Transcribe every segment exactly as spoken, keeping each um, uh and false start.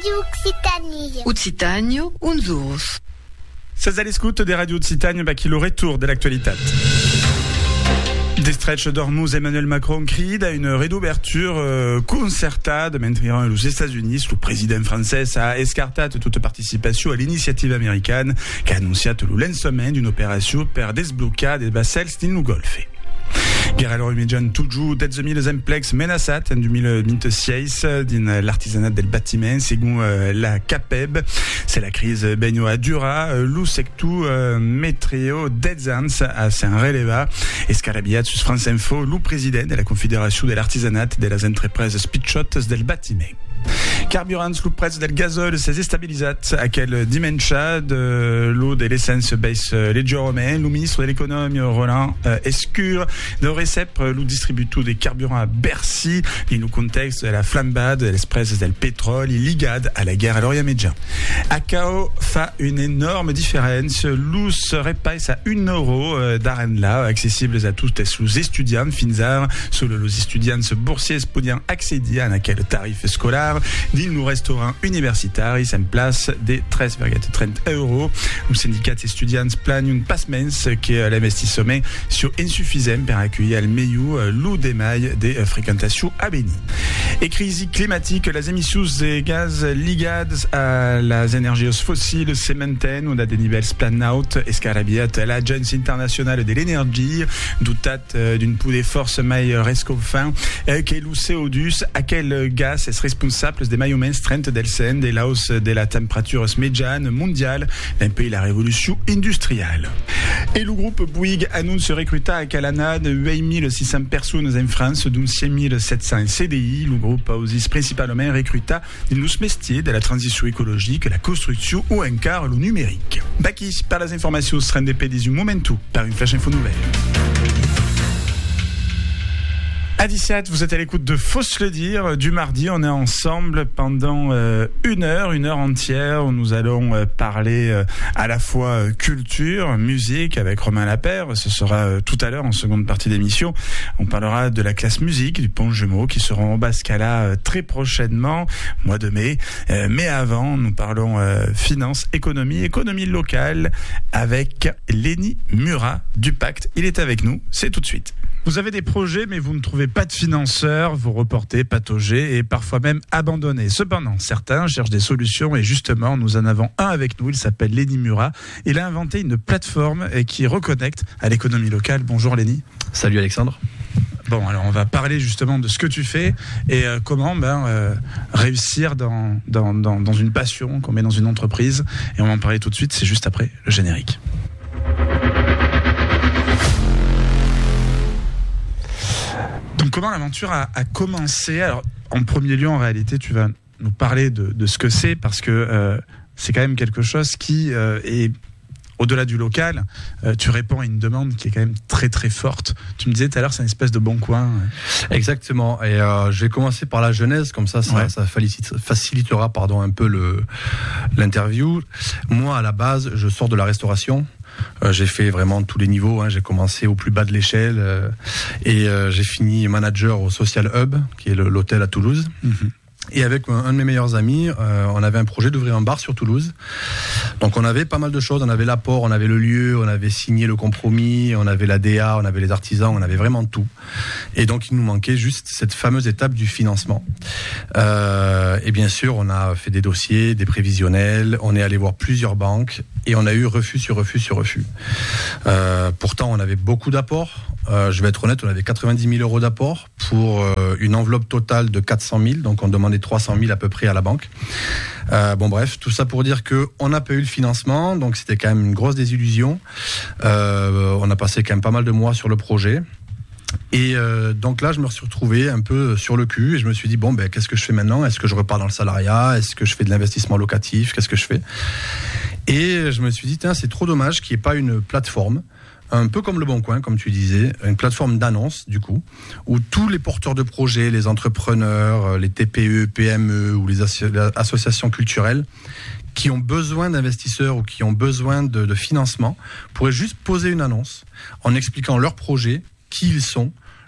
Radio Occitanie. Occitanio, unzurus. C'est les scouts des radios Occitanie bah, qui le retour de l'actualité. Des stretch d'Ormuz, Emmanuel Macron crie à une réouverture euh, concertada mentre les États-Unis, le président français a escartat toute participation à l'initiative américaine qui a annoncé le lancement d'une opération per desbloquer des vassals nel Golfe. Guerra l'Orimigian toujours des mille emplex menaçat en deux mille vingt-six din l'artisanat del bâtiment selon euh, la CAPEB. C'est la crise benio a dura, l'u sectu euh, metrio des ans a s'en releva. Escarabiat sus France Info, l'u président de la Confédération de l'artisanat de las entreprises pitchotes del bâtiment. Carburants, le prix del gazole s'est stabilisat à quel dimensia de l'eau de l'essence baisse légèrement. Le ministre de l'économie Roland euh, Escure de Recep, le distributeur des carburants à Bercy, dans le contexte de la flambade de l'express del pétrole, il ligade à la guerre à l'Orient Médian. A C A O fa une énorme différence. L'eau serait pas à un euro euh, d'arène-là, accessibles à tous les étudiants, finzar, solo les étudiants boursiers podiant accéder à quel tarif scolaire. Dans le restaurant universitaire, il s'en place des treize virgule trente euros. Le syndicat étudiants plane une passe-mens qui est l'investissement sur insuffisant pour accueillir le meilleur l'eau des mailles des fréquentations à Béni. Et crise climatique, les émissions de gaz ligades à les énergies fossiles se maintiennent. On a des niveaux planaut, escarabiat l'Agence internationale de l'énergie, doutat d'une poules de force maille rescofin, qui est le C O deux, à quel gaz est responsable des maillots trente del cent de la hausse de la température médiane mondiale d'un pays la révolution industrielle. Et le groupe Bouygues annonce recruter à Calanade huit mille six cents personnes en France, dont cinq mille sept cents C D I. Le groupe a aussi principalement recruté dans le métier de la transition écologique, la construction ou encore le numérique. Baki, par les informations, sera des P D du Momentum, par une flash info nouvelle. Adiciat, vous êtes à l'écoute de Faut se le dire. Du mardi, on est ensemble pendant euh, une heure, une heure entière où nous allons euh, parler euh, à la fois euh, culture, musique avec Romain Lapère. Ce sera euh, tout à l'heure en seconde partie d'émission. On parlera de la classe musique du Pont Jumeau qui seront au Bascala euh, très prochainement, mois de mai. Euh, mais avant, nous parlons euh, finance, économie, économie locale avec Lenny Murat du Pacte. Il est avec nous, c'est tout de suite. Vous avez des projets, mais vous ne trouvez pas de financeurs, vous reportez, pataugez et parfois même abandonnez. Cependant, certains cherchent des solutions et justement, nous en avons un avec nous, il s'appelle Lenny Murat. Il a inventé une plateforme qui reconnecte à l'économie locale. Bonjour Lenny. Salut Alexandre. Bon, alors on va parler justement de ce que tu fais et euh, comment ben, euh, réussir dans, dans, dans, dans une passion qu'on met dans une entreprise. Et on va en parler tout de suite, c'est juste après le générique. Donc comment l'aventure a, a commencé? Alors en premier lieu, en réalité, tu vas nous parler de, de ce que c'est parce que euh, c'est quand même quelque chose qui euh, est au-delà du local. Euh, tu réponds à une demande qui est quand même très très forte. Tu me disais tout à l'heure, c'est une espèce de bon coin. Exactement. Et euh, je vais commencer par la genèse, comme ça, ça, ouais. ça facilitera pardon un peu le l'interview. Moi, à la base, je sors de la restauration. Euh, j'ai fait vraiment tous les niveaux, hein. J'ai commencé au plus bas de l'échelle euh, et euh, j'ai fini manager au Social Hub, qui est le, l'hôtel à Toulouse. Mm-hmm. Et avec un de mes meilleurs amis, euh, on avait un projet d'ouvrir un bar sur Toulouse. Donc on avait pas mal de choses, on avait l'apport, on avait le lieu, on avait signé le compromis, on avait la D A, on avait les artisans, on avait vraiment tout. Et donc il nous manquait juste cette fameuse étape du financement. Euh, et bien sûr, on a fait des dossiers, des prévisionnels, on est allé voir plusieurs banques et on a eu refus sur refus sur refus. Euh, pourtant, on avait beaucoup d'apports. Euh, je vais être honnête, on avait quatre-vingt-dix mille euros d'apport pour euh, une enveloppe totale de quatre cent mille, donc on demandait trois cent mille à peu près à la banque. Euh, bon bref, tout ça pour dire que on n'a pas eu le financement, donc c'était quand même une grosse désillusion. Euh, on a passé quand même pas mal de mois sur le projet. Et euh, donc là, je me suis retrouvé un peu sur le cul et je me suis dit, bon, ben, qu'est-ce que je fais maintenant? Est-ce que je repars dans le salariat? Est-ce que je fais de l'investissement locatif? Qu'est-ce que je fais? Et je me suis dit, tiens, c'est trop dommage qu'il n'y ait pas une plateforme, un peu comme Le Bon Coin, comme tu disais, une plateforme d'annonce, du coup, où tous les porteurs de projets, les entrepreneurs, les T P E, P M E ou les associations culturelles qui ont besoin d'investisseurs ou qui ont besoin de, de financement pourraient juste poser une annonce en expliquant leur projet, qui ils sont,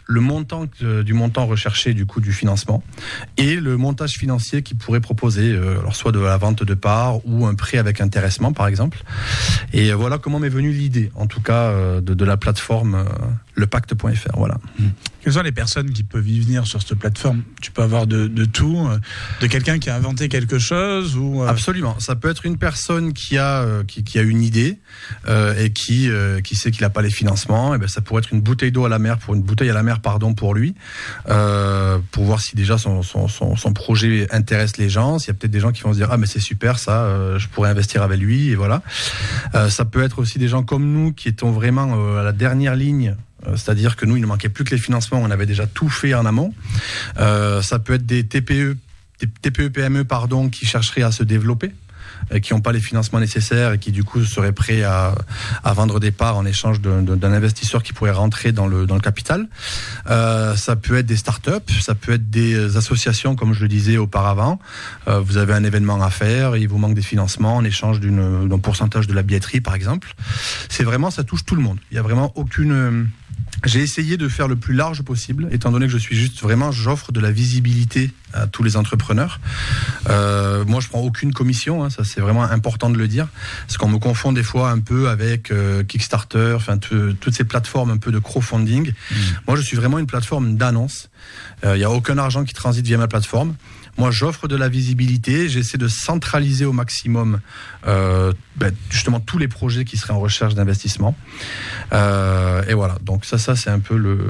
le montant euh, du montant recherché du coût du financement et le montage financier qu'il pourrait proposer, euh, alors soit de la vente de parts ou un prêt avec intéressement par exemple. Et euh, voilà comment m'est venue l'idée, en tout cas euh, de, de la plateforme euh, le pacte point f r. Voilà. Mmh. Quelles sont les personnes qui peuvent y venir sur cette plateforme? Tu peux avoir de, de tout, euh, de quelqu'un qui a inventé quelque chose ou euh... Absolument. Ça peut être une personne qui a euh, qui, qui a une idée euh, et qui euh, qui sait qu'il n'a pas les financements. Et ben ça pourrait être une bouteille d'eau à la mer pour une bouteille à la mer pardon pour lui, euh, pour voir si déjà son, son son son projet intéresse les gens. S'il y a peut-être des gens qui vont se dire ah mais c'est super ça, euh, je pourrais investir avec lui et voilà. Euh, ça peut être aussi des gens comme nous qui étions vraiment euh, à la dernière ligne. C'est-à-dire que nous, il ne manquait plus que les financements, on avait déjà tout fait en amont. Euh, ça peut être des T P E, des T P E P M E pardon, qui chercheraient à se développer, et qui n'ont pas les financements nécessaires et qui du coup seraient prêts à, à vendre des parts en échange de, de, d'un investisseur qui pourrait rentrer dans le, dans le capital. Euh, ça peut être des startups, ça peut être des associations comme je le disais auparavant. Euh, vous avez un événement à faire, il vous manque des financements en échange d'une, d'un pourcentage de la billetterie par exemple. C'est vraiment, ça touche tout le monde. Il n'y a vraiment aucune... J'ai essayé de faire le plus large possible, étant donné que je suis juste vraiment, j'offre de la visibilité à tous les entrepreneurs. Euh, moi, je prends aucune commission, hein, ça c'est vraiment important de le dire, parce qu'on me confond des fois un peu avec euh, Kickstarter, enfin t- toutes ces plateformes un peu de crowdfunding. Mmh. Moi, je suis vraiment une plateforme d'annonce. Il euh, n'y a aucun argent qui transite via ma plateforme. Moi, j'offre de la visibilité, j'essaie de centraliser au maximum euh, ben, justement tous les projets qui seraient en recherche d'investissement. Euh, et voilà, donc ça, ça c'est un peu le,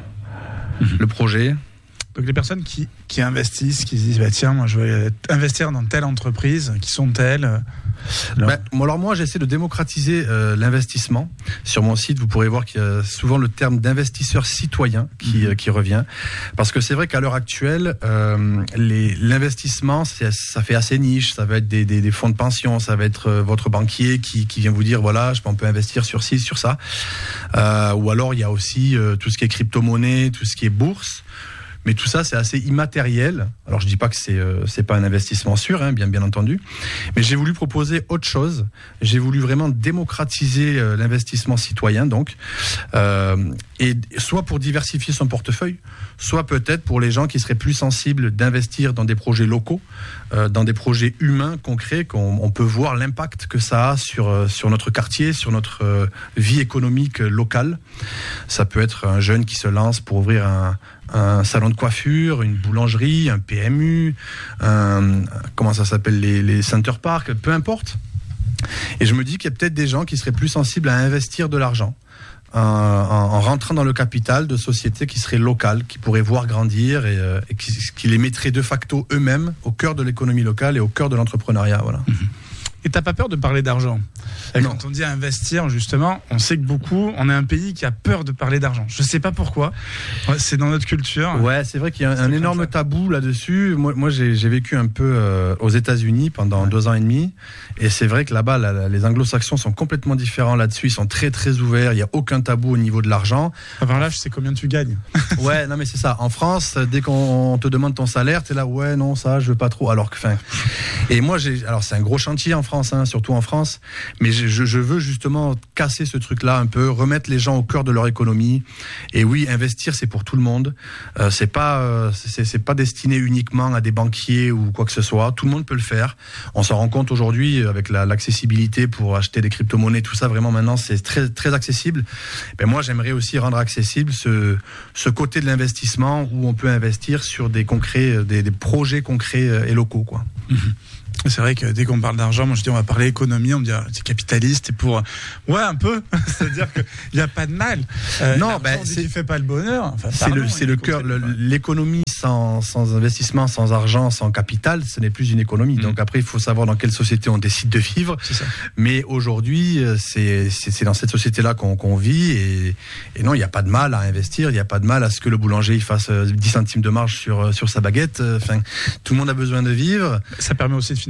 mmh. le projet. Donc les personnes qui, qui investissent, qui se disent bah, tiens, moi je vais investir dans telle entreprise, qui sont-elles alors... Ben, alors moi j'essaie de démocratiser euh, l'investissement. Sur mon site vous pourrez voir qu'il y a souvent le terme d'investisseur citoyen qui, mmh. euh, qui revient, parce que c'est vrai qu'à l'heure actuelle euh, les, l'investissement c'est, ça fait assez niche, ça va être des, des, des fonds de pension, ça va être euh, votre banquier qui, qui vient vous dire voilà on peut investir sur ci, sur ça, euh, ou alors il y a aussi euh, tout ce qui est crypto-monnaie, tout ce qui est bourse. Mais tout ça, c'est assez immatériel. Alors, je dis pas que c'est euh, c'est pas un investissement sûr, hein, bien bien entendu. Mais j'ai voulu proposer autre chose. J'ai voulu vraiment démocratiser euh, l'investissement citoyen, donc, euh, et soit pour diversifier son portefeuille, soit peut-être pour les gens qui seraient plus sensibles d'investir dans des projets locaux, euh, dans des projets humains concrets, qu'on on peut voir l'impact que ça a sur euh, sur notre quartier, sur notre euh, vie économique locale. Ça peut être un jeune qui se lance pour ouvrir un un salon de coiffure, une boulangerie, un P M U, un, comment ça s'appelle, les, les Center Park, peu importe. Et je me dis qu'il y a peut-être des gens qui seraient plus sensibles à investir de l'argent en, en, en rentrant dans le capital de sociétés qui seraient locales, qui pourraient voir grandir et, euh, et qui, qui les mettraient de facto eux-mêmes au cœur de l'économie locale et au cœur de l'entrepreneuriat. Voilà. Mmh. Et t'as pas peur de parler d'argent? Et non. Quand on dit investir, justement, on sait que beaucoup, on est un pays qui a peur de parler d'argent. Je sais pas pourquoi. C'est dans notre culture. Ouais, c'est vrai qu'il y a un, un énorme tabou là-dessus. Moi, moi j'ai, j'ai vécu un peu euh, aux États-Unis pendant ouais. deux ans et demi, et c'est vrai que là-bas, là, là, les Anglo-Saxons sont complètement différents là-dessus. Ils sont très très ouverts. Il y a aucun tabou au niveau de l'argent. Enfin là, je sais combien tu gagnes. Ouais, non mais c'est ça. En France, dès qu'on te demande ton salaire, t'es là, ouais, non, ça, je veux pas trop. Alors que, enfin, et moi, j'ai, alors c'est un gros chantier en France. Hein, surtout en France, mais je, je veux justement casser ce truc-là un peu, remettre les gens au cœur de leur économie. Et oui, investir, c'est pour tout le monde. Euh, c'est pas, euh, c'est, c'est pas destiné uniquement à des banquiers ou quoi que ce soit. Tout le monde peut le faire. On s'en rend compte aujourd'hui avec la, l'accessibilité pour acheter des crypto-monnaies, tout ça. Vraiment, maintenant, c'est très, très accessible. Ben moi, j'aimerais aussi rendre accessible ce, ce côté de l'investissement où on peut investir sur des concrets, des, des projets concrets et locaux, quoi. Mmh. C'est vrai que dès qu'on parle d'argent, moi je dis on va parler économie, on me dit ah, c'est capitaliste et pour ouais un peu, c'est-à-dire que il y a pas de mal. Euh, non, ben c'est tu fais pas le bonheur. Enfin, c'est pardon, le c'est le cœur. Le, l'économie sans sans investissement, sans argent, sans capital, ce n'est plus une économie. Mmh. Donc après, il faut savoir dans quelle société on décide de vivre. C'est ça. Mais aujourd'hui, c'est c'est, c'est dans cette société-là qu'on, qu'on vit et, et non, il n'y a pas de mal à investir, il n'y a pas de mal à ce que le boulanger il fasse dix centimes de marge sur sur sa baguette. Enfin, tout le monde a besoin de vivre. Ça permet aussi de financer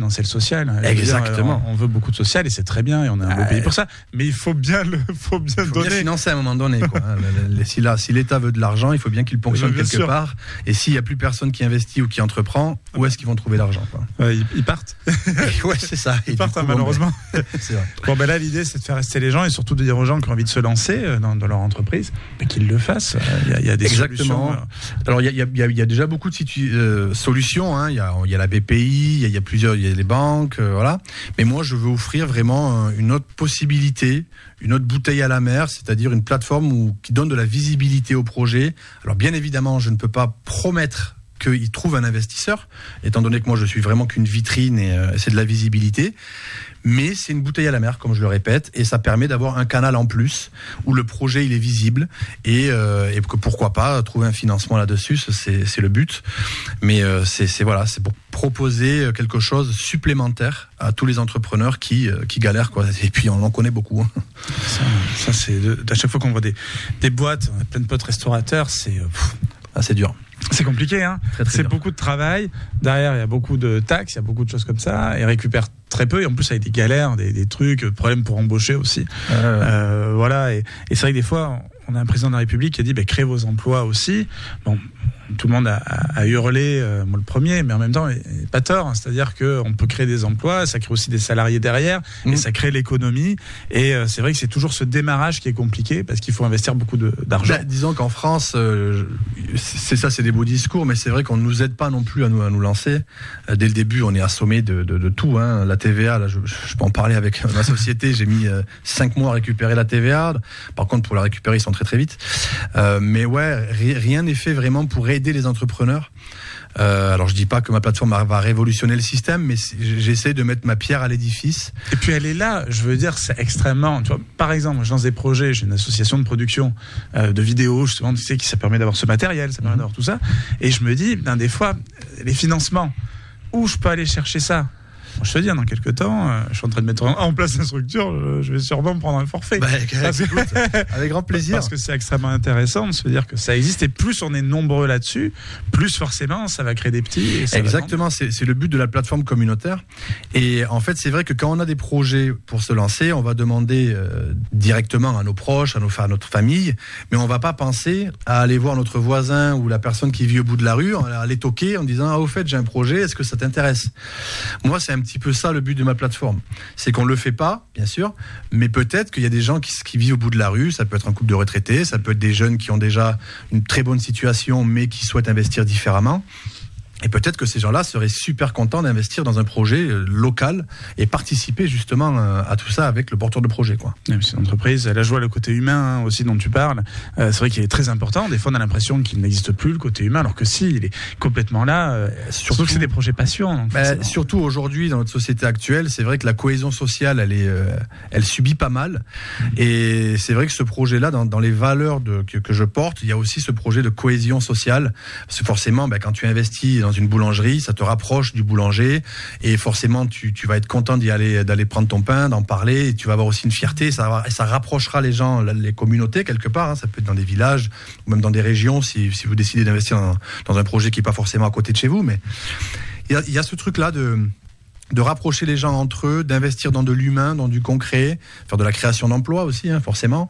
financer le social. Exactement. Dire, on veut beaucoup de social et c'est très bien et on est un beau euh, pays pour ça. Mais il faut bien le, faut bien il faut donner. Bien financer à un moment donné, quoi. si, là, si l'État veut de l'argent, il faut bien qu'il ponctionne quelque sûr. part. Et s'il n'y a plus personne qui investit ou qui entreprend, où est-ce qu'ils vont trouver l'argent, quoi. Ouais, ils, ils partent. Ouais, c'est ça. Ils et partent, coup, hein, malheureusement. Bon, ben, c'est vrai. Bon, ben là, l'idée, c'est de faire rester les gens et surtout de dire aux gens qui ont envie de se lancer dans, dans leur entreprise, ben, qu'ils le fassent. Il y a, il y a des Exactement. solutions. Alors, il y a, il y a, il y a déjà beaucoup de situ- euh, solutions. Hein. Il y a, il y a la B P I, il y a, il y a plusieurs, il y a les banques, euh, voilà. Mais moi, je veux offrir vraiment une autre possibilité, une autre bouteille à la mer, c'est-à-dire une plateforme où, qui donne de la visibilité au projet. Alors, bien évidemment, je ne peux pas promettre qu'il trouve un investisseur, étant donné que moi, je suis vraiment qu'une vitrine et euh, c'est de la visibilité. Mais c'est une bouteille à la mer, comme je le répète, et ça permet d'avoir un canal en plus où le projet il est visible et, euh, et que pourquoi pas trouver un financement là-dessus, c'est, c'est le but. Mais euh, c'est, c'est voilà, c'est pour proposer quelque chose supplémentaire à tous les entrepreneurs qui euh, qui galèrent, quoi. Et puis on en connaît beaucoup. Hein. Ça, ça c'est de, à chaque fois qu'on voit des des boîtes, on a plein de potes restaurateurs, c'est pff, ah, c'est dur. C'est compliqué, hein. Très, très c'est dur. Beaucoup de travail. Derrière, il y a beaucoup de taxes, il y a beaucoup de choses comme ça. Ils récupèrent très peu et en plus avec des galères, des, des trucs, problèmes pour embaucher aussi. Euh... Euh, voilà. Et, et c'est vrai que des fois, on a un président de la République qui a dit, bah, créez vos emplois aussi. Bon, tout le monde a, a, a hurlé, euh, moi le premier, mais en même temps, il n'a pas tort. Hein, c'est-à-dire qu'on peut créer des emplois, ça crée aussi des salariés derrière, mmh. et ça crée l'économie. Et euh, c'est vrai que c'est toujours ce démarrage qui est compliqué parce qu'il faut investir beaucoup de, d'argent. Bah, disons qu'en France, euh, c'est ça, c'est des beaux discours, mais c'est vrai qu'on ne nous aide pas non plus à nous, à nous lancer. Euh, dès le début, on est assommé de, de, de tout. Hein. La T V A, là, je, je peux en parler avec ma société. J'ai mis euh, cinq mois à récupérer la T V A. Par contre, pour la récupérer, ils sont très très vite. Euh, mais ouais, rien n'est fait vraiment pour aider les entrepreneurs. Euh, alors je dis pas que ma plateforme va révolutionner le système, mais j'essaie de mettre ma pierre à l'édifice. Et puis elle est là, je veux dire, c'est extrêmement. Tu vois, par exemple, je lance des projets, j'ai une association de production euh, de vidéos, justement, tu sais, qui ça permet d'avoir ce matériel, ça permet mmh. d'avoir tout ça. Et je me dis, ben, des fois, les financements, où je peux aller chercher ça? Je te dis, dans quelques temps, euh, je suis en train de mettre en place une structure, je, je vais sûrement prendre un forfait. Bah, parce, écoute, avec grand plaisir. Parce que c'est extrêmement intéressant de se dire que ça existe et plus on est nombreux là-dessus, plus forcément ça va créer des petits. Et ça Exactement, c'est, c'est le but de la plateforme communautaire. Et en fait, c'est vrai que quand on a des projets pour se lancer, on va demander euh, directement à nos proches, à, nos, à notre famille, mais on va pas penser à aller voir notre voisin ou la personne qui vit au bout de la rue, à aller toquer en disant ah, au fait, j'ai un projet, est-ce que ça t'intéresse? Moi, c'est un petit peu ça le but de ma plateforme, c'est qu'on le fait pas, bien sûr, mais peut-être qu'il y a des gens qui, qui vivent au bout de la rue, ça peut être un couple de retraités, ça peut être des jeunes qui ont déjà une très bonne situation mais qui souhaitent investir différemment. Et peut-être que ces gens-là seraient super contents d'investir dans un projet local et participer justement à tout ça avec le porteur de projet, quoi. C'est une entreprise. Là, je vois le côté humain hein, aussi dont tu parles. Euh, c'est vrai qu'il est très important. Des fois, on a l'impression qu'il n'existe plus le côté humain, alors que si, il est complètement là. Euh, surtout que c'est des projets passionnants. Bah, surtout aujourd'hui, dans notre société actuelle, c'est vrai que la cohésion sociale, elle est, euh, elle subit pas mal. Mmh. Et c'est vrai que ce projet-là, dans, dans les valeurs de, que, que je porte, il y a aussi ce projet de cohésion sociale. Parce que forcément, bah, quand tu investis dans une boulangerie, ça te rapproche du boulanger et forcément tu, tu vas être content d'y aller, d'aller prendre ton pain, d'en parler et tu vas avoir aussi une fierté, ça, ça rapprochera les gens, les communautés quelque part, hein, ça peut être dans des villages ou même dans des régions si, si vous décidez d'investir dans, dans un projet qui n'est pas forcément à côté de chez vous, mais il y a, il y a ce truc là de de rapprocher les gens entre eux, d'investir dans de l'humain, dans du concret, faire de la création d'emplois aussi, hein, forcément.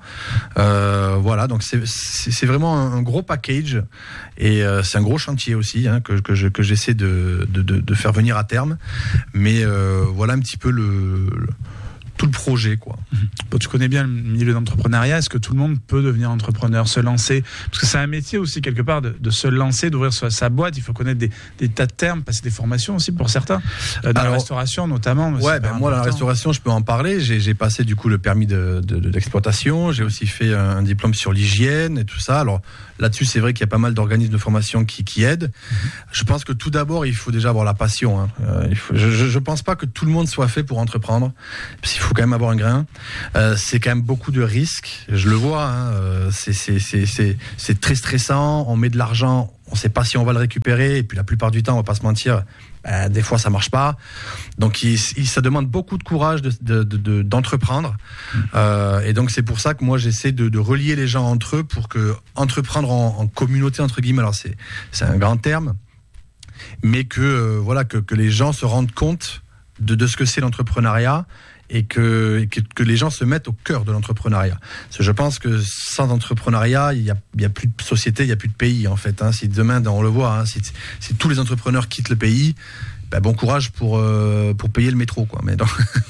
Euh, voilà, donc c'est, c'est, c'est vraiment un, un gros package et euh, c'est un gros chantier aussi hein, que, que, je, que j'essaie de, de, de, de faire venir à terme. Mais euh, voilà un petit peu le, le tout le projet, quoi. Bon, tu connais bien le milieu d'entrepreneuriat. Est-ce que tout le monde peut devenir entrepreneur, se lancer? Parce que c'est un métier aussi quelque part de, de se lancer, d'ouvrir sa, sa boîte. Il faut connaître des, des tas de termes, passer des formations aussi pour certains. Euh, dans Alors, la restauration notamment. Ouais, ben moi dans la restauration, je peux en parler. J'ai, j'ai passé du coup le permis de, de, de, d'exploitation. J'ai aussi fait un, un diplôme sur l'hygiène et tout ça. Alors là-dessus, c'est vrai qu'il y a pas mal d'organismes de formation qui, qui aident. Mm-hmm. Je pense que tout d'abord, il faut déjà avoir la passion. Hein. Euh, il faut, je, je, je pense pas que tout le monde soit fait pour entreprendre. Parce qu'il faut quand même avoir un grain. Euh, c'est quand même beaucoup de risques. Je le vois. Hein. Euh, c'est, c'est, c'est, c'est, c'est très stressant. On met de l'argent, on ne sait pas si on va le récupérer. Et puis la plupart du temps, on va pas se mentir, bah, des fois ça marche pas. Donc il, il, ça demande beaucoup de courage de, de, de, de, d'entreprendre. Euh, et donc c'est pour ça que moi j'essaie de, de relier les gens entre eux pour que entreprendre en, en communauté entre guillemets. Alors c'est, c'est un grand terme, mais que euh, voilà que, que les gens se rendent compte de, de ce que c'est l'entrepreneuriat et que, et que, que les gens se mettent au cœur de l'entrepreneuriat. Parce que je pense que sans entrepreneuriat, il n'y a, il y a plus de société, il n'y a plus de pays en fait. Hein. Si demain, on le voit, hein, si, si tous les entrepreneurs quittent le pays, ben bon courage pour, euh, pour payer le métro, quoi. Mais donc...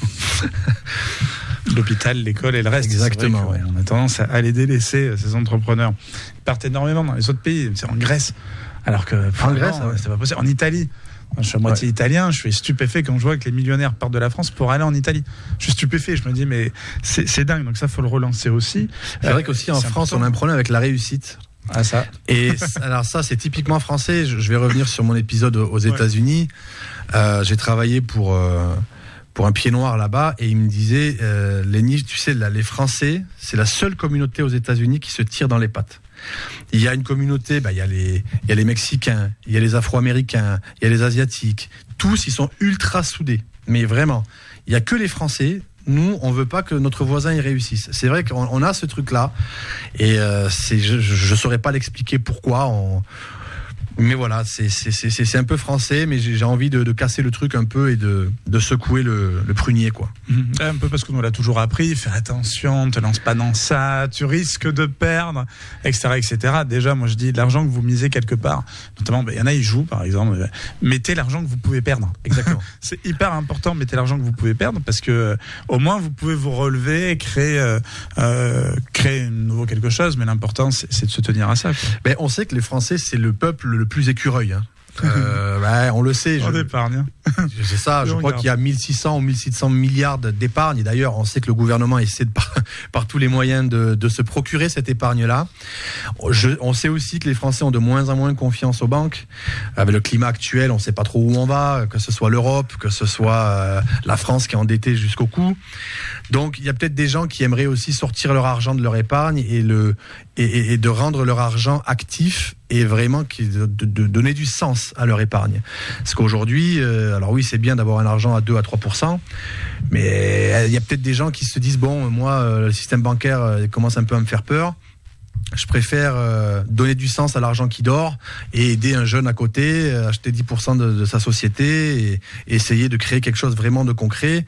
L'hôpital, l'école et le reste. Exactement. Ouais. On a tendance à les délaisser, ces entrepreneurs. Ils partent énormément dans les autres pays, c'est en Grèce. Alors que, en Grèce, ouais. c'est pas possible. En Italie. Je suis à moitié ouais. italien, je suis stupéfait quand je vois que les millionnaires partent de la France pour aller en Italie. Je suis stupéfait, je me dis, mais c'est, c'est dingue, donc ça, faut le relancer aussi. C'est euh, vrai qu'aussi en France, important. On a un problème avec la réussite. Ah, ça. Et alors, ça, c'est typiquement français. Je, je vais revenir sur mon épisode aux États-Unis. Ouais. Euh, j'ai travaillé pour. Euh, pour un pied noir là-bas, et il me disait, euh, Lenny, tu sais, là, les Français, c'est la seule communauté aux États-Unis qui se tire dans les pattes. Il y a une communauté, bah, il y a les, il y a les Mexicains, il y a les Afro-Américains, il y a les Asiatiques. Tous, ils sont ultra soudés. Mais vraiment, il y a que les Français. Nous, on veut pas que notre voisin y réussisse. C'est vrai qu'on on a ce truc-là, et euh, c'est, je, je saurais pas l'expliquer pourquoi. On, Mais voilà, c'est, c'est, c'est, c'est un peu français, mais j'ai envie de, de casser le truc un peu et de, de secouer le, le prunier, quoi. Mmh. Un peu parce qu'on nous l'a toujours appris, fais attention, te lance pas dans ça, tu risques de perdre, et cetera, et cetera. Déjà, moi je dis, l'argent que vous misez quelque part, notamment, il ben, y en a, ils jouent, par exemple, mettez l'argent que vous pouvez perdre. Exactement. C'est hyper important, mettez l'argent que vous pouvez perdre, parce que euh, au moins vous pouvez vous relever, créer, euh, euh, créer nouveau quelque chose, mais l'important c'est, c'est de se tenir à ça, quoi. Ben, on sait que les Français, c'est le peuple le plus écureuil, hein. Euh, bah, on le sait. On je, épargne. C'est ça. Je crois qu'il y a mille six cents ou mille sept cents milliards d'épargne. Et d'ailleurs, on sait que le gouvernement essaie de, par, par tous les moyens de, de se procurer cette épargne-là. Je, on sait aussi que les Français ont de moins en moins confiance aux banques. Avec le climat actuel, on ne sait pas trop où on va, que ce soit l'Europe, que ce soit euh, la France qui est endettée jusqu'au cou. Donc, il y a peut-être des gens qui aimeraient aussi sortir leur argent de leur épargne et, le, et, et de rendre leur argent actif et vraiment de, de, de donner du sens à leur épargne. Parce qu'aujourd'hui, euh, alors oui, c'est bien d'avoir un argent à deux à trois pour cent, mais il y a peut-être des gens qui se disent, bon, moi, euh, le système bancaire euh, commence un peu à me faire peur. Je préfère euh, donner du sens à l'argent qui dort et aider un jeune à côté, euh, acheter dix pour cent de, de sa société et, et essayer de créer quelque chose vraiment de concret.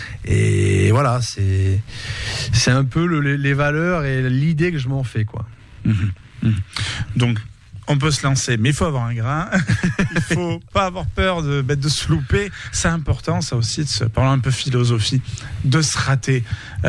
Et voilà, c'est, c'est un peu le, les valeurs et l'idée que je m'en fais, quoi. Mmh. Mmh. Donc, on peut se lancer, mais il faut avoir un grain. Il faut pas avoir peur de, de se louper. C'est important, ça aussi, de se parler un peu philosophie, de se rater.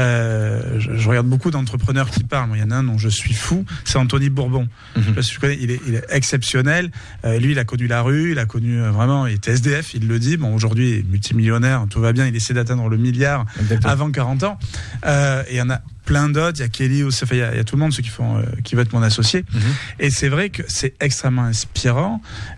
Euh, je, je regarde beaucoup d'entrepreneurs qui parlent. Il y en a un dont je suis fou, c'est Anthony Bourbon. Mm-hmm. Parce que je connais, il est, il est exceptionnel. Euh, lui, il a connu la rue, il a connu euh, vraiment, il était S D F, il le dit. Bon, aujourd'hui, il est multimillionnaire, tout va bien. Il essaie d'atteindre le milliard Exactement. Avant quarante ans. Euh, et il y en a plein d'autres, il y a Kelly aussi, enfin, il y a, il y a tout le monde, ceux qui font, euh, qui veulent être mon associé. Mmh. Et c'est vrai que c'est extrêmement inspirant.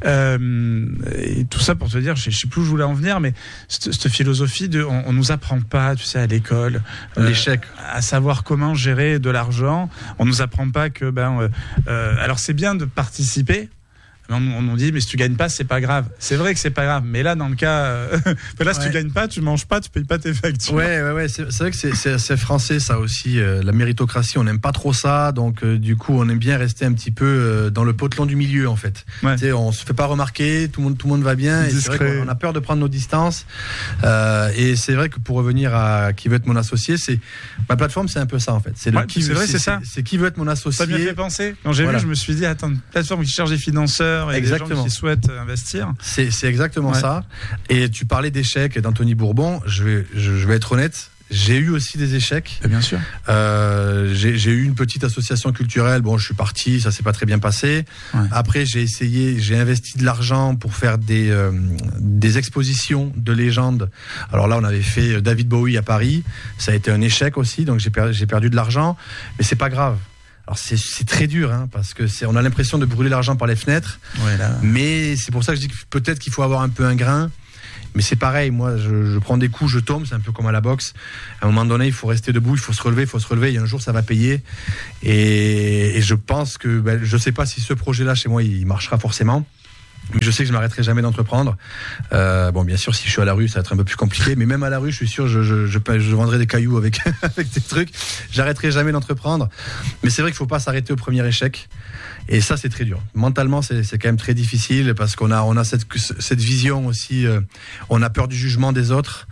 Euh, et tout ça pour te dire, je, je sais plus où je voulais en venir, mais cette, cette philosophie de, on, on nous apprend pas, tu sais, à l'école, euh, l'échec, à savoir comment gérer de l'argent. On nous apprend pas que, ben, euh, euh, alors c'est bien de participer. On, on nous dit, mais si tu gagnes pas, c'est pas grave. C'est vrai que c'est pas grave, mais là, dans le cas, euh, là, si ouais. tu gagnes pas, tu manges pas, tu payes pas tes factures. Ouais, ouais, ouais. C'est, c'est vrai que c'est, c'est, c'est français, ça aussi. Euh, la méritocratie, on n'aime pas trop ça, donc euh, du coup, on aime bien rester un petit peu euh, dans le potelon du milieu, en fait. Ouais. Tu sais, on se fait pas remarquer, tout le monde, tout le monde va bien. Et c'est vrai qu'on a peur de prendre nos distances. Euh, et c'est vrai que pour revenir à qui veut être mon associé, c'est ma plateforme, c'est un peu ça, en fait. C'est, le ouais, qui, c'est vrai, c'est, c'est ça. C'est, c'est qui veut être mon associé. Ça m'a bien fait penser. Quand j'ai voilà. vu, je me suis dit, attends, une plateforme qui cherche des financeurs. Et exactement. Des gens qui souhaitent investir. C'est, c'est exactement ouais. ça. Et tu parlais d'échecs d'Anthony Bourbon. Je vais, je, je vais être honnête. J'ai eu aussi des échecs. Et bien sûr. Euh, j'ai, j'ai eu une petite association culturelle. Bon, je suis parti, ça s'est pas très bien passé. Ouais. Après, j'ai essayé, j'ai investi de l'argent pour faire des euh, des expositions de légendes. Alors là, on avait fait David Bowie à Paris. Ça a été un échec aussi, donc j'ai perdu, j'ai perdu de l'argent. Mais c'est pas grave. Alors c'est, c'est très dur, hein, parce que c'est, on a l'impression de brûler l'argent par les fenêtres. Ouais, là. Mais c'est pour ça que je dis que peut-être qu'il faut avoir un peu un grain. Mais c'est pareil, moi, je, je prends des coups, je tombe, c'est un peu comme à la boxe. À un moment donné, il faut rester debout, il faut se relever, il faut se relever. Et un jour, ça va payer. Et, et je pense que, ben, je sais pas si ce projet-là chez moi, il marchera forcément. Mais je sais que je m'arrêterai jamais d'entreprendre. Euh, bon, bien sûr, si je suis à la rue, ça va être un peu plus compliqué. Mais même à la rue, je suis sûr, je, je, je, je vendrai des cailloux avec, avec des trucs. J'arrêterai jamais d'entreprendre. Mais c'est vrai qu'il faut pas s'arrêter au premier échec. Et ça, c'est très dur. Mentalement, c'est, c'est quand même très difficile parce qu'on a, on a cette, cette vision aussi. Euh, on a peur du jugement des autres.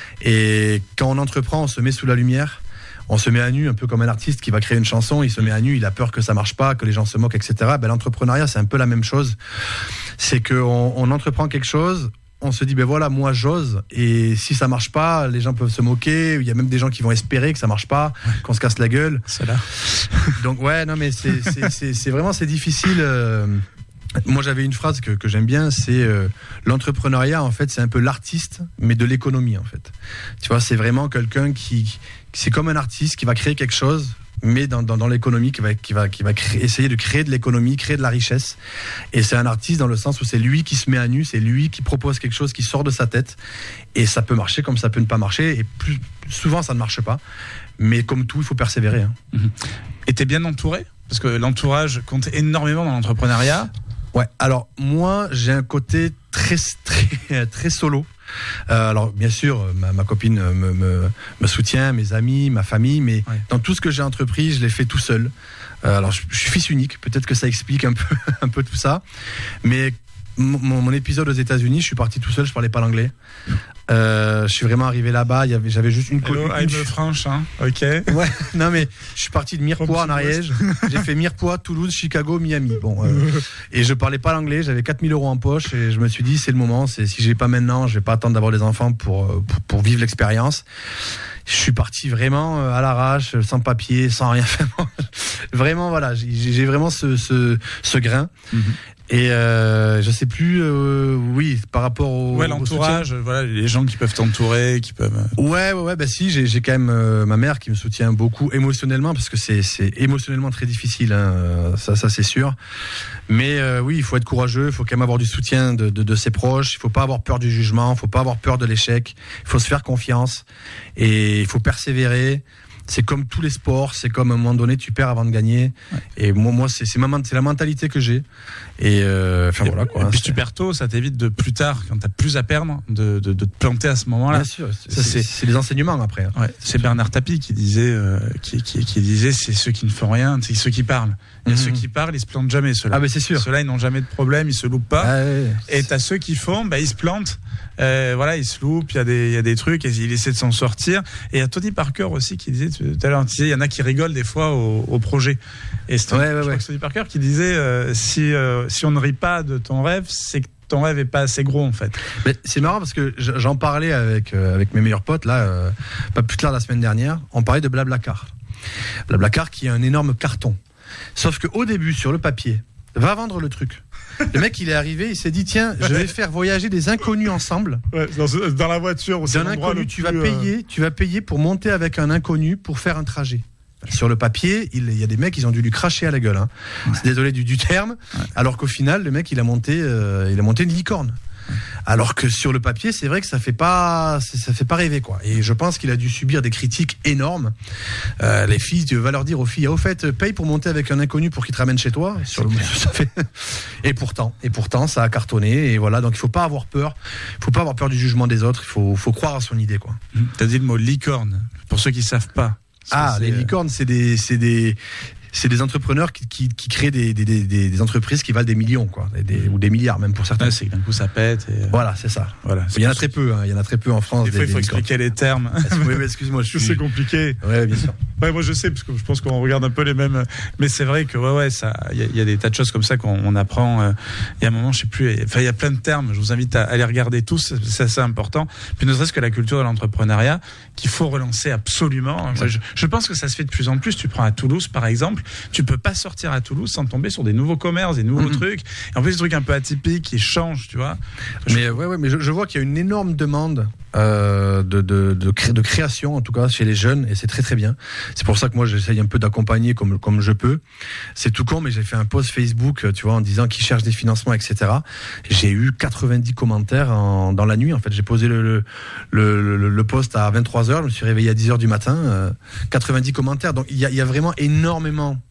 Et quand on entreprend, on se met sous la lumière. On se met à nu, un peu comme un artiste qui va créer une chanson, il se met à nu, il a peur que ça marche pas, que les gens se moquent, et cetera. Ben, l'entrepreneuriat, c'est un peu la même chose. C'est qu'on on entreprend quelque chose, on se dit, ben voilà, moi j'ose, et si ça marche pas, les gens peuvent se moquer, il y a même des gens qui vont espérer que ça marche pas, qu'on se casse la gueule. C'est là. Donc ouais, non mais c'est, c'est, c'est, c'est vraiment, c'est difficile. Euh... Moi, j'avais une phrase que, que j'aime bien, c'est euh, l'entrepreneuriat, en fait, c'est un peu l'artiste, mais de l'économie, en fait. Tu vois, c'est vraiment quelqu'un qui, c'est comme un artiste qui va créer quelque chose, mais dans, dans, dans l'économie, qui va, qui va, qui va créer, essayer de créer de l'économie, créer de la richesse. Et c'est un artiste dans le sens où c'est lui qui se met à nu, c'est lui qui propose quelque chose qui sort de sa tête. Et ça peut marcher comme ça peut ne pas marcher. Et plus, souvent, ça ne marche pas. Mais comme tout, il faut persévérer. Hein. Mmh. Et t'es bien entouré ? Parce que l'entourage compte énormément dans l'entrepreneuriat. Ouais, alors moi j'ai un côté très très très solo. Euh, alors bien sûr ma, ma copine me, me, me soutient, mes amis, ma famille, mais ouais. Dans tout ce que j'ai entrepris, je l'ai fait tout seul. Euh, alors je, je suis fils unique, peut-être que ça explique un peu un peu tout ça, mais mon, mon épisode aux États-Unis, je suis parti tout seul, je parlais pas l'anglais. Euh, je suis vraiment arrivé là-bas, il y avait, j'avais juste une copine. Hello, I'm French, hein. Ok. Ouais. Non mais je suis parti de Mirepoix en Ariège. J'ai fait Mirepoix, Toulouse, Chicago, Miami. Bon. Euh, et je parlais pas l'anglais. J'avais quatre mille euros en poche et je me suis dit c'est le moment. C'est si j'ai pas maintenant, je vais pas attendre d'avoir des enfants pour pour, pour vivre l'expérience. Je suis parti vraiment à l'arrache, sans papier, sans rien faire. Vraiment voilà, j'ai, j'ai vraiment ce ce, ce grain. Mm-hmm. Et euh, je sais plus, euh, oui, par rapport au, ouais, l'entourage, au voilà, les gens qui peuvent t'entourer, qui peuvent. Ouais, ouais, ouais, bah si, j'ai, j'ai quand même euh, ma mère qui me soutient beaucoup émotionnellement parce que c'est, c'est émotionnellement très difficile, hein, ça, ça c'est sûr. Mais euh, oui, il faut être courageux, il faut quand même avoir du soutien de, de, de ses proches, il faut pas avoir peur du jugement, il faut pas avoir peur de l'échec, il faut se faire confiance et il faut persévérer. C'est comme tous les sports, c'est comme à un moment donné tu perds avant de gagner. Ouais. Et moi, moi c'est, c'est, ma, c'est la mentalité que j'ai. Et euh, enfin voilà quoi. Et hein, puis c'est... tu perds tôt, ça t'évite de plus tard, quand t'as plus à perdre, de, de, de te planter à ce moment-là. Bien sûr, c'est, ça, c'est, c'est, c'est les enseignements après. Hein. Ouais, c'est Bernard Tapie qui disait, euh, qui, qui, qui disait, c'est ceux qui ne font rien, c'est ceux qui parlent. Il y a mm-hmm. ceux qui parlent, ils se plantent jamais. Ceux-là. Ah mais c'est sûr. Ceux-là, ils n'ont jamais de problème, ils se loupent pas. Ah, ouais, et t'as ceux qui font, bah ils se plantent. Euh, voilà, ils se loupent. Il y a des, il y a des trucs. Et il essaie de s'en sortir. Et il y a Tony Parker aussi qui disait tout à l'heure, il y en a qui rigolent des fois au, au projet. Et c'est ouais, ouais, ouais. Tony Parker qui disait, euh, si euh, si on ne rit pas de ton rêve, c'est que ton rêve est pas assez gros en fait. Mais c'est marrant parce que j'en parlais avec euh, avec mes meilleurs potes là, euh, pas plus tard la semaine dernière. On parlait de Blablacar. Blablacar qui est un énorme carton. Sauf que au début sur le papier, va vendre le truc. Le mec, il est arrivé, il s'est dit tiens, je vais faire voyager des inconnus ensemble. Ouais, dans, dans la voiture aussi. D'un inconnu, tu vas payer, euh... tu vas payer pour monter avec un inconnu pour faire un trajet. Sur le papier, il, il y a des mecs, ils ont dû lui cracher à la gueule. Hein. Ouais. C'est désolé du, du terme. Ouais. Alors qu'au final, le mec, il a monté, euh, il a monté une licorne. Alors que sur le papier, c'est vrai que ça fait pas, ça fait pas rêver quoi. Et je pense qu'il a dû subir des critiques énormes. Euh, les filles, tu vas leur dire aux filles, ah, au fait, paye pour monter avec un inconnu pour qu'il te ramène chez toi. Sur le, ça fait... Et pourtant, et pourtant, ça a cartonné. Et voilà, donc il faut pas avoir peur. Il faut pas avoir peur du jugement des autres. Il faut, faut croire à son idée quoi. T'as dit le mot licorne. Pour ceux qui savent pas. Ah, les licornes, c'est des, c'est des. C'est des entrepreneurs qui, qui, qui créent des, des, des, des entreprises qui valent des millions, quoi, des, ou des milliards même pour certains. Ouais, c'est que d'un coup ça pète. Et... Voilà, c'est ça. Voilà, c'est il y en a très peu, hein, il y en a très peu en France. Des, des fois, il faut expliquer les termes. Oui, mais excuse-moi, je suis... c'est compliqué. Ouais, bien sûr. Ouais, moi je sais parce que je pense qu'on regarde un peu les mêmes. Mais c'est vrai que ouais, ouais, ça, il y, y a des tas de choses comme ça qu'on on apprend. Il euh, y a un moment, je sais plus. Enfin, il y a plein de termes. Je vous invite à, à les regarder tous. C'est assez important. Puis ne serait-ce que la culture de l'entrepreneuriat qu'il faut relancer absolument. Moi, je, je pense que ça se fait de plus en plus. Tu prends à Toulouse, par exemple, tu peux pas sortir à Toulouse sans tomber sur des nouveaux commerces, des nouveaux mmh. trucs. Et en plus, des trucs un peu atypiques qui changent, tu vois. Je... Mais ouais, ouais, mais je, je vois qu'il y a une énorme demande euh, de, de, de, cré- de création, en tout cas chez les jeunes, et c'est très très bien. C'est pour ça que moi, j'essaye un peu d'accompagner comme comme je peux. C'est tout con, mais j'ai fait un post Facebook, tu vois, en disant qu'ils cherchent des financements, et cetera. J'ai eu quatre-vingt-dix commentaires en, dans la nuit. En fait, j'ai posé le le, le, le, le post à vingt-trois heures. Je me suis réveillé à dix heures du matin. Euh, quatre-vingt-dix commentaires. Donc il y a, il y a vraiment énormément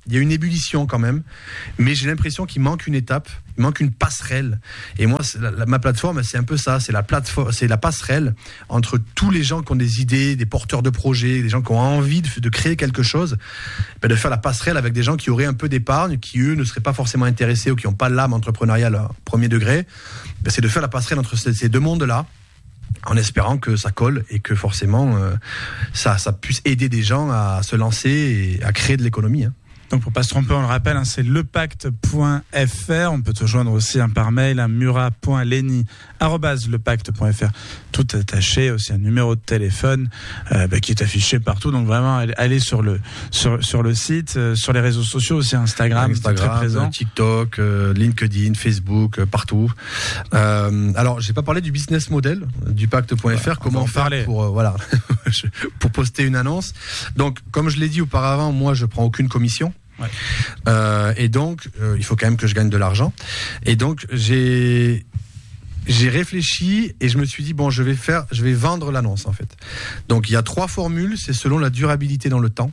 il y a une ébullition quand même, mais j'ai l'impression qu'il manque une étape, il manque une passerelle. Et moi, la, la, ma plateforme, c'est un peu ça, c'est la plateforme, c'est la passerelle entre tous les gens qui ont des idées, des porteurs de projets, des gens qui ont envie de, de créer quelque chose, ben de faire la passerelle avec des gens qui auraient un peu d'épargne, qui eux ne seraient pas forcément intéressés ou qui n'ont pas l'âme entrepreneuriale à premier degré. Ben c'est de faire la passerelle entre ces, ces deux mondes-là, en espérant que ça colle et que forcément euh, ça, ça puisse aider des gens à se lancer et à créer de l'économie. Hein. Donc pour pas se tromper, on le rappelle, hein, c'est lepacte point f r. On peut te joindre aussi hein, par mail à murat point leni arobase lepacte point f r. Tout attaché, aussi un numéro de téléphone euh, bah, qui est affiché partout. Donc vraiment, allez sur le sur sur le site, euh, sur les réseaux sociaux aussi, Instagram, Instagram très présent, TikTok, euh, LinkedIn, Facebook, euh, partout. Euh, alors, j'ai pas parlé du business model du pacte point f r. Ouais, comment faire parler. pour euh, voilà pour poster une annonce. Donc, comme je l'ai dit auparavant, moi, je prends aucune commission. Ouais. Euh, et donc, euh, il faut quand même que je gagne de l'argent. Et donc, j'ai j'ai réfléchi et je me suis dit bon, je vais faire, je vais vendre l'annonce en fait. Donc, il y a trois formules. C'est selon la durabilité dans le temps,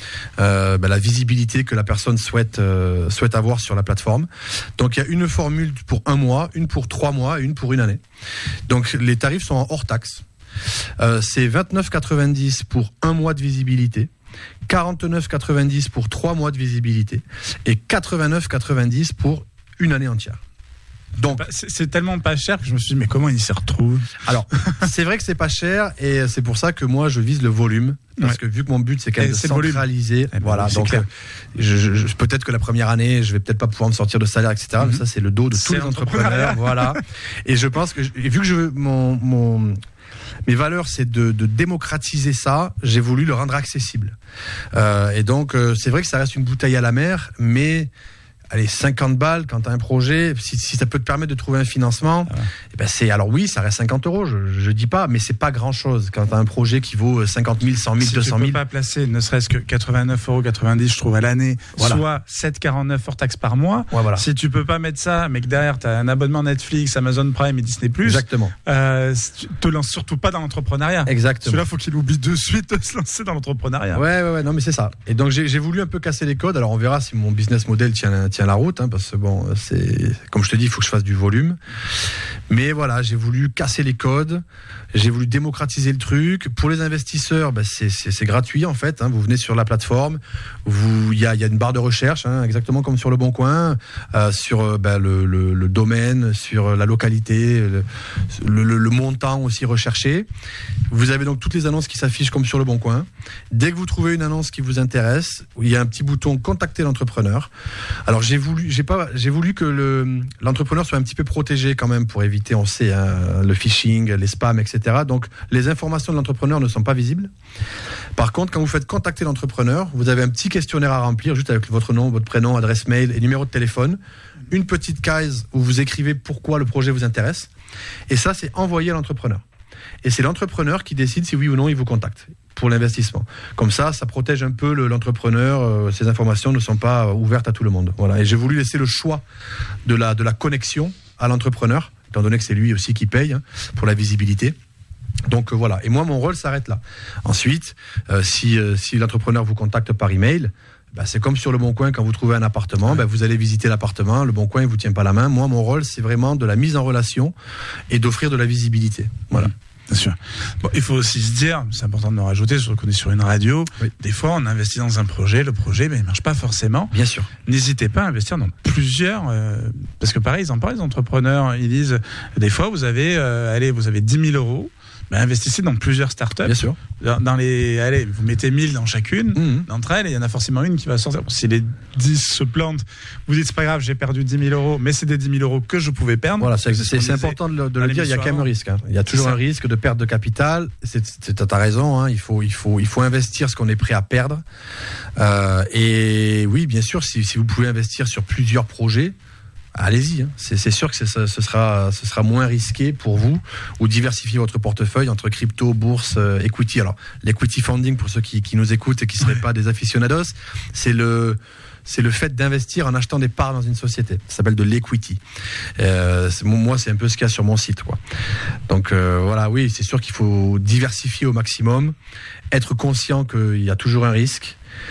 euh, ben, la visibilité que la personne souhaite euh, souhaite avoir sur la plateforme. Donc, il y a une formule pour un mois, une pour trois mois, et une pour une année. Donc, les tarifs sont en hors taxe. Euh, c'est vingt-neuf quatre-vingt-dix pour un mois de visibilité. quarante-neuf quatre-vingt-dix pour trois mois de visibilité et quatre-vingt-neuf quatre-vingt-dix pour une année entière. Donc c'est, c'est tellement pas cher que je me suis dit mais comment ils s'y retrouvent ? Alors c'est vrai que c'est pas cher et c'est pour ça que moi je vise le volume parce ouais. que vu que mon but c'est quand même et de centraliser, voilà donc euh, je, je, peut-être que la première année je vais peut-être pas pouvoir me sortir de salaire et cetera. Mm-hmm. Mais ça c'est le dos de tous c'est les entrepreneurs, voilà. Et je pense que et vu que je mon mon mes valeurs, c'est de, de démocratiser ça. J'ai voulu le rendre accessible. Euh, et donc, euh, c'est vrai que ça reste une bouteille à la mer, mais allez, cinquante balles quand tu as un projet, si, si ça peut te permettre de trouver un financement, ah ouais. eh ben c'est, alors oui, ça reste cinquante euros, je, je dis pas, mais c'est pas grand chose quand tu as un projet qui vaut cinquante mille, cent mille, si deux cent mille. Si tu peux pas placer ne serait-ce que quatre-vingt-neuf euros quatre-vingt-dix, je trouve, à l'année, voilà. soit sept virgule quarante-neuf hors taxe par mois. Ouais, voilà. Si tu peux pas mettre ça, mais que derrière tu as un abonnement Netflix, Amazon Prime et Disney plus, exactement. Euh, te lance surtout pas dans l'entrepreneuriat. Exactement. Celui-là, faut qu'il oublie de suite de se lancer dans l'entrepreneuriat. Ouais, ouais, ouais, non, mais c'est ça. Et donc, j'ai, j'ai voulu un peu casser les codes. Alors, on verra si mon business model tient, tient la route, hein, parce que bon, c'est, comme je te dis, il faut que je fasse du volume. Mais voilà, j'ai voulu casser les codes. J'ai voulu démocratiser le truc. Pour les investisseurs, ben c'est, c'est, c'est gratuit en fait. Hein. Vous venez sur la plateforme, vous, il y a, y a une barre de recherche, hein, exactement comme sur Le Bon Coin, euh, sur ben, le, le, le domaine, sur la localité, le, le, le montant aussi recherché. Vous avez donc toutes les annonces qui s'affichent comme sur Le Bon Coin. Dès que vous trouvez une annonce qui vous intéresse, il y a un petit bouton contacter l'entrepreneur. Alors j'ai voulu, j'ai pas, j'ai voulu que le, l'entrepreneur soit un petit peu protégé quand même pour éviter, on sait, hein, le phishing, les spams, et cetera. Donc, les informations de l'entrepreneur ne sont pas visibles. Par contre, quand vous faites contacter l'entrepreneur, vous avez un petit questionnaire à remplir, juste avec votre nom, votre prénom, adresse mail et numéro de téléphone. Une petite case où vous écrivez pourquoi le projet vous intéresse. Et ça, c'est envoyé à l'entrepreneur. Et c'est l'entrepreneur qui décide si oui ou non il vous contacte pour l'investissement. Comme ça, ça protège un peu le, l'entrepreneur. Euh, ces informations ne sont pas ouvertes à tout le monde. Voilà. Et j'ai voulu laisser le choix de la, de la connexion à l'entrepreneur, étant donné que c'est lui aussi qui paye, hein, pour la visibilité. Donc euh, voilà, et moi mon rôle s'arrête là. Ensuite, euh, si, euh, si l'entrepreneur vous contacte par email, bah, c'est comme sur Le Bon Coin quand vous trouvez un appartement, ouais. bah, vous allez visiter l'appartement, Le Bon Coin ne vous tient pas la main. Moi mon rôle c'est vraiment de la mise en relation et d'offrir de la visibilité. Voilà. Mmh. Bien sûr. Bon, il faut aussi se dire, c'est important de me rajouter, surtout qu'on est sur une radio, oui. des fois on investit dans un projet, le projet ben, il ne marche pas forcément. Bien sûr. N'hésitez pas à investir dans plusieurs, euh, parce que pareil, ils en parlent les entrepreneurs, ils disent, des fois vous avez, euh, allez, vous avez dix mille euros, ben, investissez dans plusieurs startups. Bien sûr. Dans, dans les, allez, vous mettez mille dans chacune mmh. d'entre elles et il y en a forcément une qui va sortir. Bon, si les dix se plantent, vous dites c'est pas grave, j'ai perdu dix mille euros, mais c'est des dix mille euros que je pouvais perdre. Voilà, c'est, c'est, c'est important de le, de le dire, il y a quand même un risque. Hein. Il y a toujours un risque de perte de capital. C'est, c'est, t'as raison, hein. il, faut, il, faut, il faut investir ce qu'on est prêt à perdre. Euh, et oui, bien sûr, si, si vous pouvez investir sur plusieurs projets, allez-y, hein. c'est, c'est sûr que c'est, ce, sera, ce sera moins risqué pour vous, ou diversifier votre portefeuille entre crypto, bourse, euh, equity. Alors, l'equity funding, pour ceux qui, qui nous écoutent et qui ne seraient pas des aficionados, c'est le, c'est le fait d'investir en achetant des parts dans une société. Ça s'appelle de l'equity. Euh, c'est, moi, c'est un peu ce qu'il y a sur mon site, quoi. Donc, euh, voilà, oui, c'est sûr qu'il faut diversifier au maximum, être conscient qu'il y a toujours un risque.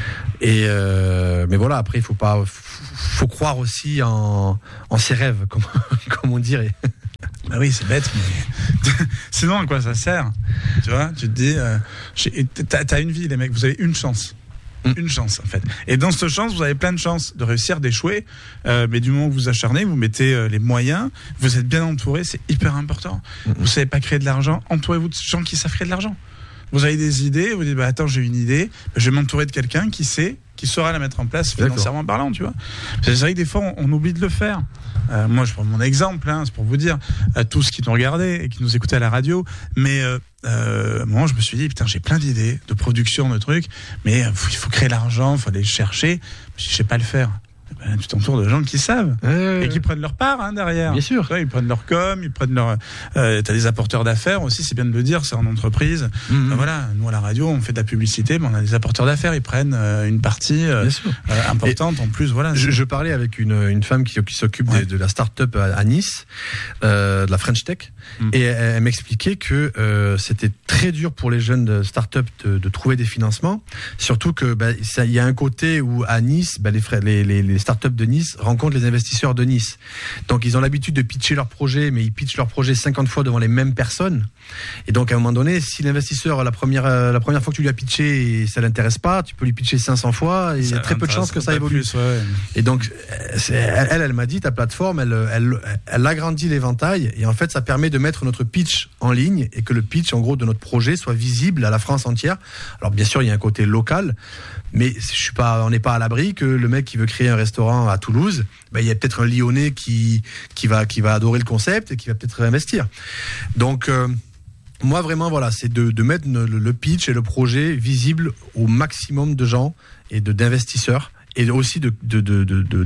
Et euh, mais voilà, après il faut pas, faut croire aussi en, en ses rêves, comme, comme on dirait. Bah oui, c'est bête, mais sinon à quoi ça sert? Tu vois, tu te dis, euh, j'ai... t'as, t'as une vie, les mecs, vous avez une chance. Une chance en fait. Et dans cette chance, vous avez plein de chances de réussir, d'échouer. Euh, mais du moment que vous acharnez, vous mettez euh, les moyens, vous êtes bien entouré, c'est hyper important. Mm-hmm. Vous savez pas créer de l'argent, entourez-vous de gens qui savent créer de l'argent. Vous avez des idées, vous dites bah attends, j'ai une idée, bah, je vais m'entourer de quelqu'un qui sait, qui saura la mettre en place financièrement parlant, tu vois. C'est vrai que des fois on, on oublie de le faire. Euh, moi, je prends mon exemple, hein, c'est pour vous dire à tous qui nous regardaient et qui nous écoutaient à la radio. Mais euh, euh, moi, je me suis dit putain, j'ai plein d'idées de production, de trucs, mais euh, il faut créer l'argent, il faut aller le chercher. Je sais pas le faire. Ben, tu t'entoures de gens qui savent euh... et qui prennent leur part hein, derrière. Bien sûr. Ouais, ils prennent leur com, ils prennent leur. Euh, t'as des apporteurs d'affaires aussi, c'est bien de le dire, c'est en entreprise. Mm-hmm. Ben, voilà, nous à la radio, on fait de la publicité, mais on a des apporteurs d'affaires, ils prennent euh, une partie euh, euh, importante et en plus. Voilà. Je, je parlais avec une, une femme qui, qui s'occupe ouais. de, de la start-up à, à Nice, euh, de la French Tech, mm. et elle, elle m'expliquait que euh, c'était très dur pour les jeunes de start-up de, de trouver des financements, surtout que ben, il y a un côté où à Nice, ben, les, les, les, les start-up de Nice rencontrent les investisseurs de Nice. Donc ils ont l'habitude de pitcher leur projet, mais ils pitchent leur projet cinquante fois devant les mêmes personnes. Et donc à un moment donné, si l'investisseur, la première, la première fois que tu lui as pitché et ça l'intéresse pas, tu peux lui pitcher cinq cents fois et il y a très peu de chances que ça évolue. Plus, ouais. Et donc c'est, elle, elle m'a dit, ta plateforme, elle, elle, elle agrandit l'éventail et en fait ça permet de mettre notre pitch en ligne et que le pitch en gros de notre projet soit visible à la France entière. Alors bien sûr il y a un côté local, mais je suis pas, on n'est pas à l'abri que le mec qui veut créer un restaurant à Toulouse, ben, il y a peut-être un Lyonnais qui, qui, va, qui va adorer le concept et qui va peut-être investir. Donc, euh, moi, vraiment, voilà, c'est de, de mettre le, le pitch et le projet visible au maximum de gens et de, d'investisseurs et aussi de, de, de, de, de,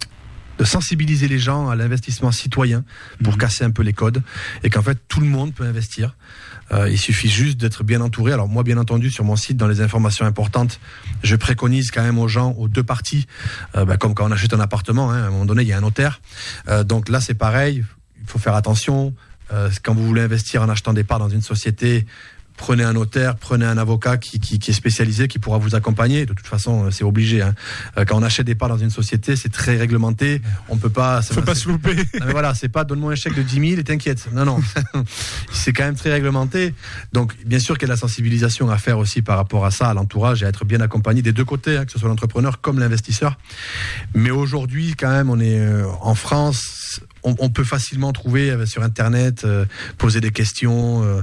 de sensibiliser les gens à l'investissement citoyen pour mmh. casser un peu les codes et qu'en fait, tout le monde peut investir. Euh, il suffit juste d'être bien entouré. Alors moi, bien entendu, sur mon site, dans les informations importantes, je préconise quand même aux gens, aux deux parties, euh, bah, comme quand on achète un appartement, hein, à un moment donné, il y a un notaire. Euh, donc là, c'est pareil, il faut faire attention. Euh, quand vous voulez investir en achetant des parts dans une société, prenez un notaire, prenez un avocat qui, qui, qui est spécialisé, qui pourra vous accompagner. De toute façon, c'est obligé. Hein. Quand on achète des parts dans une société, c'est très réglementé. On peut pas. Faut pas se louper. Non, mais voilà, c'est pas donne-moi un chèque de dix mille et t'inquiète. Non, non. C'est quand même très réglementé. Donc, bien sûr qu'il y a de la sensibilisation à faire aussi par rapport à ça, à l'entourage et à être bien accompagné des deux côtés, hein, que ce soit l'entrepreneur comme l'investisseur. Mais aujourd'hui, quand même, on est euh, en France. On, on peut facilement trouver euh, sur Internet, euh, poser des questions. Euh,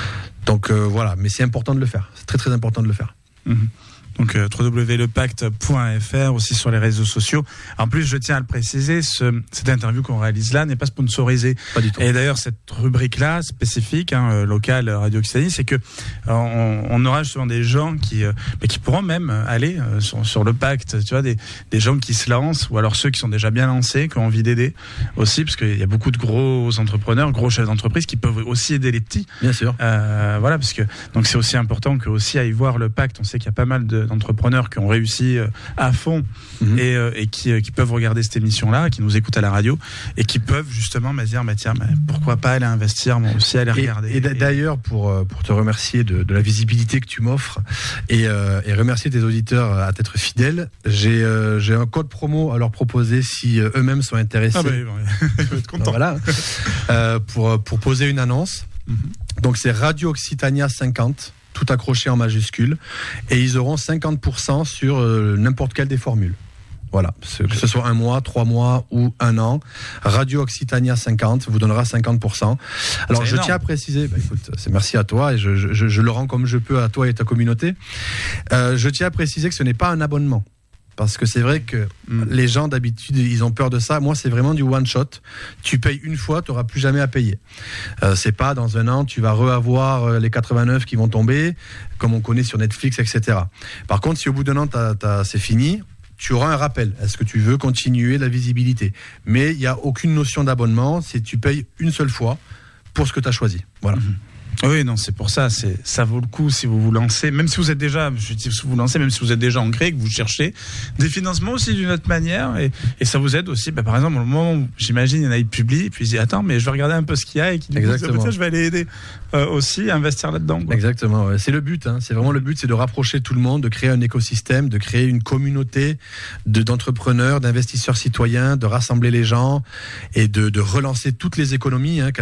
Donc euh, voilà, mais c'est important de le faire. C'est très très important de le faire. Mmh. Donc euh, w w w point le pacte point f r, aussi sur les réseaux sociaux. En plus, je tiens à le préciser, ce, cette interview qu'on réalise là n'est pas sponsorisée. Pas du tout. Et d'ailleurs, cette rubrique-là, spécifique, hein, locale, Radio Occitanie, c'est que euh, on, on aura justement des gens qui, euh, bah, qui pourront même aller euh, sur, sur le pacte, tu vois, des, des gens qui se lancent, ou alors ceux qui sont déjà bien lancés, qui ont envie d'aider aussi, parce qu'il y a beaucoup de gros entrepreneurs, gros chefs d'entreprise qui peuvent aussi aider les petits. Bien sûr. Euh, voilà, parce que donc c'est aussi important que aussi aille voir le pacte. On sait qu'il y a pas mal de d'entrepreneurs qui ont réussi à fond mmh. et, euh, et qui, qui peuvent regarder cette émission-là, qui nous écoutent à la radio et qui peuvent justement bah, dire bah, tiens, bah, pourquoi pas aller investir, moi aussi aller regarder. Et, et d'ailleurs, pour, pour te remercier de, de la visibilité que tu m'offres et, euh, et remercier tes auditeurs à t'être fidèles, j'ai, euh, j'ai un code promo à leur proposer si euh, eux-mêmes sont intéressés. Ah bah, ils vont être contents. Voilà. euh, pour, pour poser une annonce. Mmh. Donc c'est Radio Occitania cinquante. Tout accroché en majuscule, et ils auront cinquante pour cent sur euh, n'importe quelle des formules. Voilà, que ce soit un mois, trois mois ou un an. Radio Occitania cinquante vous donnera cinquante pour cent. Alors je tiens à préciser, bah, écoute, c'est merci à toi et je, je, je le rends comme je peux à toi et ta communauté. Euh, je tiens à préciser que ce n'est pas un abonnement. Parce que c'est vrai que mmh. les gens d'habitude ils ont peur de ça. Moi c'est vraiment du one shot. Tu payes une fois, tu n'auras plus jamais à payer. Euh, c'est pas dans un an tu vas re-avoir les quatre-vingt-neuf qui vont tomber, comme on connaît sur Netflix, et cetera. Par contre si au bout d'un an t'as, t'as, c'est fini, tu auras un rappel. Est-ce que tu veux continuer la visibilité? Mais il n'y a aucune notion d'abonnement. C'est tu payes une seule fois pour ce que tu as choisi. Voilà. Mmh. Oui, non, c'est pour ça, c'est, ça vaut le coup si vous vous lancez, même si vous êtes déjà, je dis si vous vous lancez, même si vous êtes déjà ancré, que vous cherchez des financements aussi d'une autre manière, et, et ça vous aide aussi, bah, par exemple, au moment où, j'imagine, il y en a, ils publient, puis ils disent, attends, mais je vais regarder un peu ce qu'il y a, et qui Exactement. Dit, je vais aller aider, euh, aussi à investir là-dedans, quoi. Exactement, ouais. C'est le but, hein. C'est vraiment le but, c'est de rapprocher tout le monde, de créer un écosystème, de créer une communauté de, d'entrepreneurs, d'investisseurs citoyens, de rassembler les gens, et de, de relancer toutes les économies, hein.